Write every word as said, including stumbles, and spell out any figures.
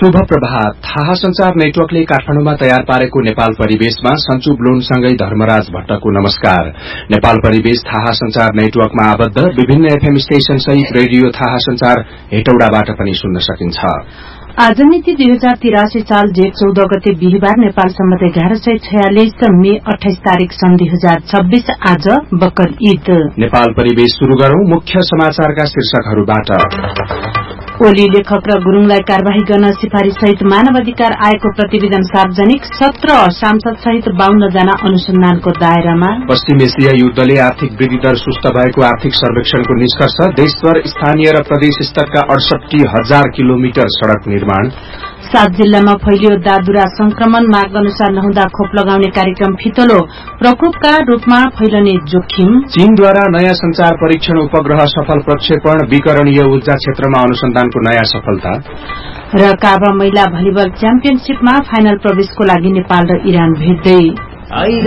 शुभ प्रभात। थाहा संचार नेटवर्कले काठमाडौँमा तयार पारेको नेपाल परिवेशमा सञ्चु ब्लुनसँगै धर्मराज भट्टको नमस्कार। नेपाल परिवेश थाहा संचार नेटवर्कमा आबद्ध विभिन्न एफएम स्टेशन सहित रेडियो थाहा संचार हेटौडाबाट पनि सुन्न सकिन्छ। आज मिति दुई हजार तिरासी साल जेठ चौध गते बिहिबार नेपाल सम्मत एघार सय छयालिस मे अठाइस तारीक सन् दुई हजार छब्बीस आज बकर ईद। नेपाल परिवेश शुरू गरौं मुख्य समाचारका शीर्षकहरूबाट। ओली लेखक र गुरूङलाई कार्यवाही गर्न सिफारिश सहित मानव अधिकार आयोगको प्रतिवेदन सार्वजनिक। सत्र सांसद सहित बाहन्न जना अनुसन्धानको दायरामा। पश्चिम एसिया युद्धले आर्थिक वृद्धि दर सुस्त भएको आर्थिक सर्वेक्षणको निष्कर्ष। देशभर स्थानीय र प्रदेश स्तरका अडसठी हजार किलोमिटर सड़क निर्माण। सात जिल्लामा फैलियो दादुरा संक्रमण। माग अनुसार नहुँदा खोप लगाउने कार्यक्रम फितलो। प्रकोपका रूपमा फैलने जोखिम। चीनद्वारा नयाँ संचार परीक्षण उपग्रह सफल प्रक्षेपण। विकरणीय ऊर्जा क्षेत्रमा अनुसन्धानको नयाँ सफलता। र काबा महिला भलिबल च्याम्पियनशीपमा फाइनल प्रवेशको लागि नेपाल र इरान भेट्दै।